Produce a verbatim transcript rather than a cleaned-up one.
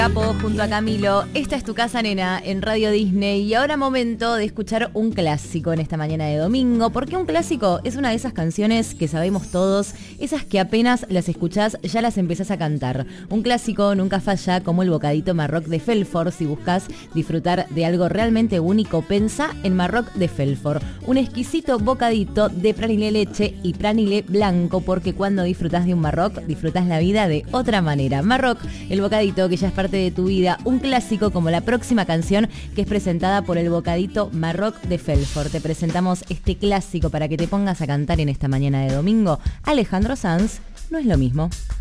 Capo junto a Camilo, esta es tu casa, nena, en Radio Disney. Y ahora momento de escuchar un clásico en esta mañana de domingo. Porque un clásico es una de esas canciones que sabemos todos, esas que apenas las escuchás ya las empezás a cantar. Un clásico nunca falla, como el bocadito Marroc de Felfort. Si buscas disfrutar de algo realmente único, pensá en Marroc de Felfort. Un exquisito bocadito de pranilé leche y pranilé blanco, porque cuando disfrutás de un Marroc, disfrutás la vida de otra manera. Marroc, el bocadito que ya es parte de tu vida, un clásico como la próxima canción que es presentada por el bocadito Marroc de Felfort. Te presentamos este clásico para que te pongas a cantar en esta mañana de domingo. Alejandro Sanz, No es lo mismo.